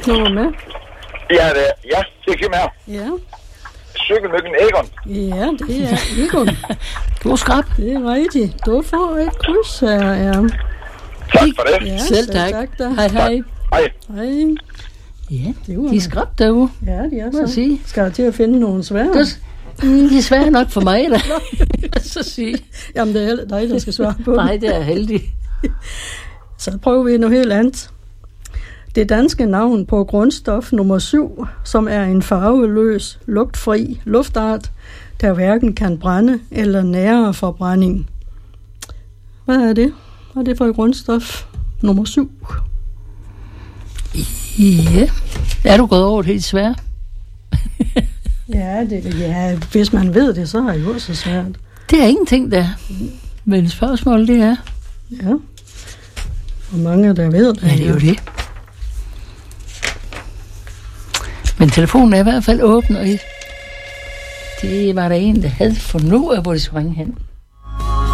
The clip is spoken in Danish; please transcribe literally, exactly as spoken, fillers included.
Knud med? Ja, det er, ja, det er Kim her. Ja. Cykelmyggen Egon. Ja, det er Egon. Du er skrab. Det er rigtigt. Du får et kryds her, ja. Tak for det. Ja, Selv tak. tak da. Hej, hej. Hej. Hej. Ja, Det var de er skrab derude. Ja, de er Må jeg så. sige. Skal jeg til at finde nogle svære? Det er, mm, de er svære nok for mig, da. Så sige. Jamen, det er heller dig, der skal svare på det. Nej, det er heldigt. Så prøver vi noget helt andet. Det danske navn på grundstof nummer syv, som er en farveløs, lugtfri luftart, der hverken kan brænde eller nære forbrænding. Hvad er det? Hvad er det for et grundstof nummer syv? Ja. Er du gået over det helt svært? Ja, det, ja, hvis man ved det, så er det jo så svært. Det er ingenting, der. Men spørgsmålet det er... Ja. Hvor mange der ved det? Ja, det er jo det. Men telefonen er i hvert fald åben, og det var der en, der havde fundet ud af, hvor det skulle ringe hen.